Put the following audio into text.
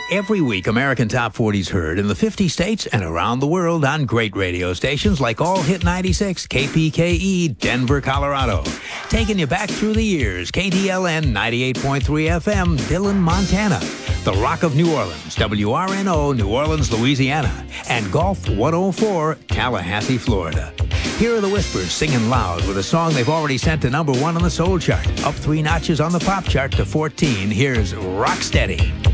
Every week, American Top 40's heard in the 50 states and around the world on great radio stations like All Hit 96, KPKE, Denver, Colorado. Taking you back through the years, KTLN 98.3 FM, Dillon, Montana. The Rock of New Orleans, WRNO, New Orleans, Louisiana. And Golf 104, Tallahassee, Florida. Here are the Whispers singing loud with a song they've already sent to #1 on the soul chart. Up 3 notches on the pop chart to 14. Here's Rock Steady.